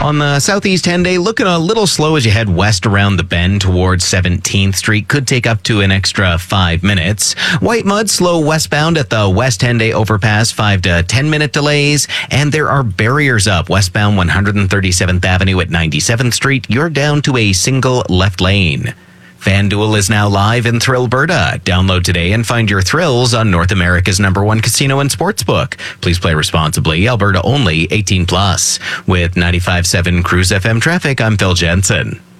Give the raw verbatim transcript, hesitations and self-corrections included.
On the Southeast ten day, looking a little slow as you head west around the bend towards seventeenth Street. Could take up to an extra five minutes. White mud, slow westbound at the West ten day overpass, five to ten minute delays. And there are barriers up westbound one hundred thirty-seventh Avenue at ninety-seventh Street. You're down to a single left lane. FanDuel is now live in Thrillberta. Download today and find your thrills on North America's number one casino and sportsbook. Please play responsibly. Alberta only, eighteen plus. With ninety-five point seven Cruise F M traffic, I'm Phil Jensen.